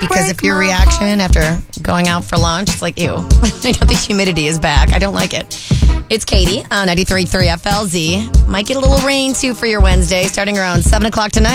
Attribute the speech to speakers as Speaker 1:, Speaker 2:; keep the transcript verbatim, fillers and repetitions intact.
Speaker 1: because if your reaction after going out for lunch, it's like, ew, I know the humidity is back. I don't like it. It's Katie on ninety-three point three F L Z. Might get a little rain, too, for your Wednesday, starting around seven o'clock tonight.